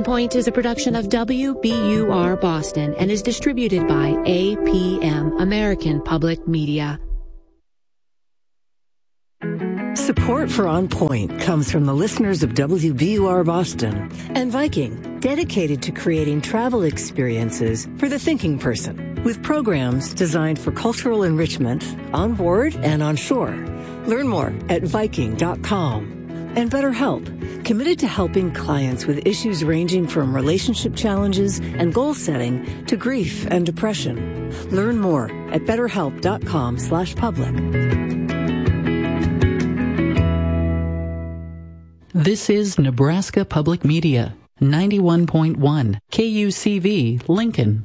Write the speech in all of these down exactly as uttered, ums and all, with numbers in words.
Point is a production of W B U R Boston and is distributed by A P M, American Public Media. Support for On Point comes from the listeners of W B U R Boston and Viking, dedicated to creating travel experiences for the thinking person, with programs designed for cultural enrichment on board and on shore. Learn more at Viking dot com. And BetterHelp, committed to helping clients with issues ranging from relationship challenges and goal setting to grief and depression. Learn more at BetterHelp dot com slash public. This is Nebraska Public Media, ninety-one point one, K U C V, Lincoln.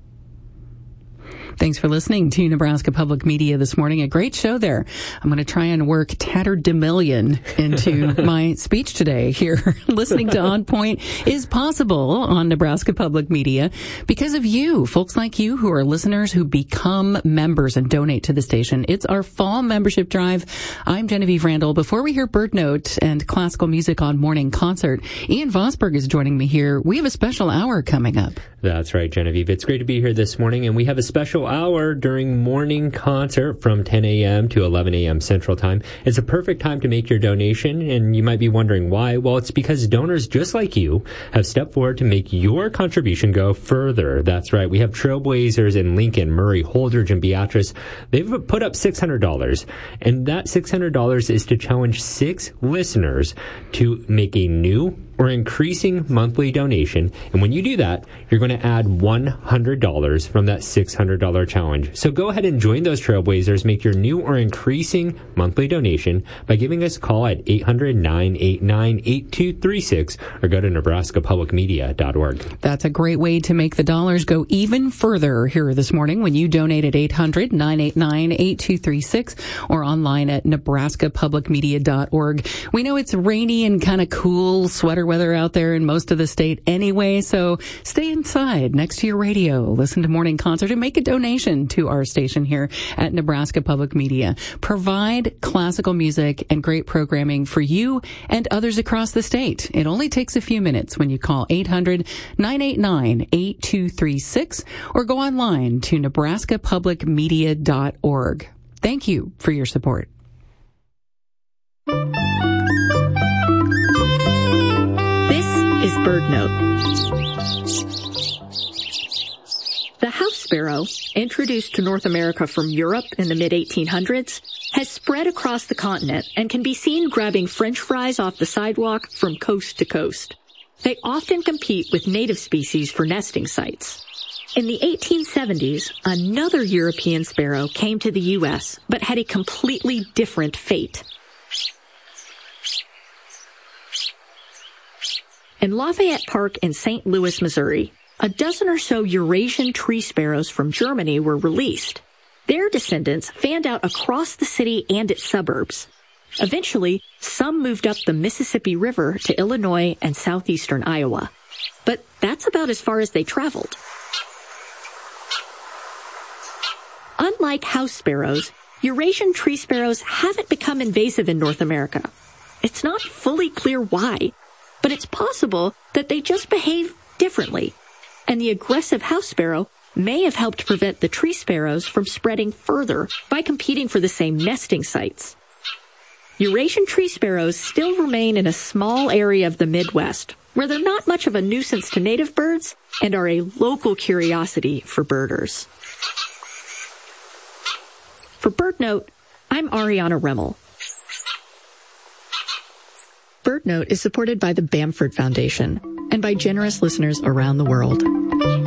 Thanks for listening to Nebraska Public Media this morning. A great show there. I'm going to try and work tatterdemillion into my speech today here. Listening to On Point is possible on Nebraska Public Media because of you, folks like you who are listeners who become members and donate to the station. It's our fall membership drive. I'm Genevieve Randall. Before we hear Bird Note and classical music on Morning Concert, Ian Vosberg is joining me here. We have a special hour coming up. That's right, Genevieve. It's great to be here this morning, and we have a special hour during Morning Concert from ten a.m. to eleven a.m. Central Time. It's a perfect time to make your donation, and you might be wondering why. Well, it's because donors just like you have stepped forward to make your contribution go further. That's right. We have trailblazers in Lincoln, Murray, Holdridge, and Beatrice. They've put up six hundred dollars, and that six hundred dollars is to challenge six listeners to make a new or increasing monthly donation. And when you do that, you're going to add one hundred dollars from that six hundred dollars challenge. So go ahead and join those trailblazers. Make your new or increasing monthly donation by giving us a call at eight hundred, nine eight nine, eight two three six or go to nebraska public media dot org. That's a great way to make the dollars go even further here this morning when you donate at eight hundred, nine eight nine, eight two three six or online at nebraska public media dot org. We know it's rainy and kind of cool sweater weather out there in most of the state anyway, so stay inside next to your radio, listen to Morning Concert, and make a donation to our station here at Nebraska Public Media. Provide classical music and great programming for you and others across the state. It only takes a few minutes when you call eight hundred, nine eight nine, eight two three six or go online to nebraska public media dot org. Thank you for your support. Is Bird Note. The house sparrow, introduced to North America from Europe in the mid eighteen hundreds, has spread across the continent and can be seen grabbing French fries off the sidewalk from coast to coast. They often compete with native species for nesting sites. In the eighteen seventies, another European sparrow came to the U S, but had a completely different fate. In Lafayette Park in Saint Louis, Missouri, a dozen or so Eurasian tree sparrows from Germany were released. Their descendants fanned out across the city and its suburbs. Eventually, some moved up the Mississippi River to Illinois and southeastern Iowa. But that's about as far as they traveled. Unlike house sparrows, Eurasian tree sparrows haven't become invasive in North America. It's not fully clear why, but it's possible that they just behave differently, and the aggressive house sparrow may have helped prevent the tree sparrows from spreading further by competing for the same nesting sites. Eurasian tree sparrows still remain in a small area of the Midwest, where they're not much of a nuisance to native birds and are a local curiosity for birders. For Bird Note, I'm Ariana Remmel. Bird Note is supported by the Bamford Foundation and by generous listeners around the world.